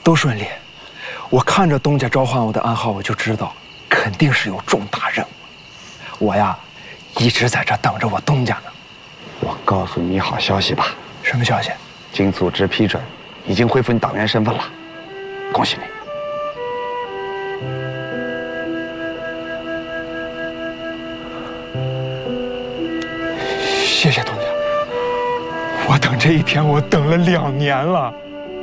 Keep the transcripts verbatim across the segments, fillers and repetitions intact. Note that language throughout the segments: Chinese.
都顺利。我看着东家召唤我的暗号，我就知道肯定是有重大任务。我呀，一直在这等着我东家呢。 我告诉你好消息吧。 什么消息？ 经组织批准，已经恢复你党员身份了，恭喜你。 谢谢东家，我等这一天，我等了两年了。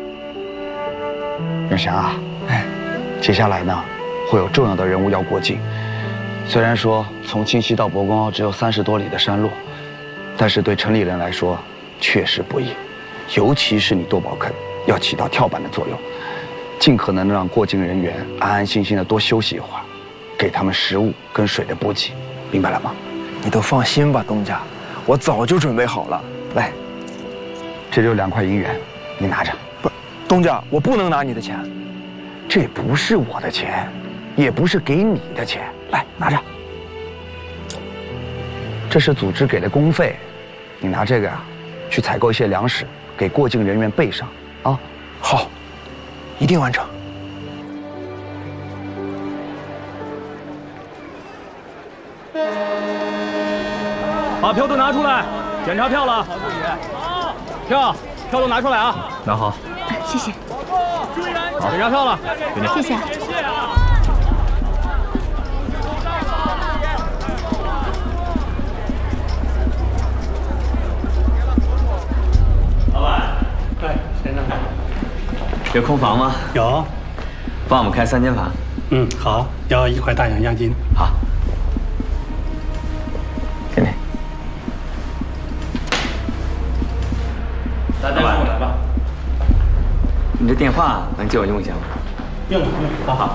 永祥啊，哎，接下来呢，会有重要的人物要过境。虽然说从清溪到博公凹只有三十多里的山路，但是对城里人来说确实不易，尤其是你多宝坑要起到跳板的作用，尽可能让过境人员安安心心的多休息一会儿，给他们食物跟水的补给，明白了吗？ 你都放心吧，东家。 我早就准备好了， 来，这就两块银元，你拿着。 不，东家，我不能拿你的钱， 这不是我的钱，也不是给你的钱，来拿着。这是组织给的公费，你拿这个呀、啊，去采购一些粮食，给过境人员备上啊。 好，一定完成。 把票都拿出来，检查票了。好，助理。好，票票都拿出来啊。拿好。 谢谢。 好，检查票了，给你。 谢谢。 谢谢啊。老板。 哎，先生。 有空房吗？ 有。 帮我们开三间房。 嗯，好，要一块大洋押金。 好。 老板，来吧。你这电话能借我用一下吗？ 用用，好好。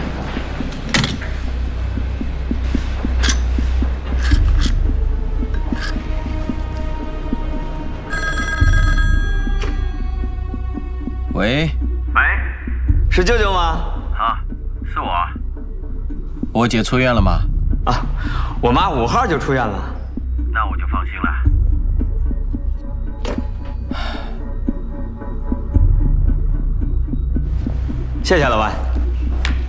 喂。 喂， 是舅舅吗？ 啊，是我。 我姐出院了吗？ 啊，我妈五号就出院了。 那我就放心了。 谢谢老板。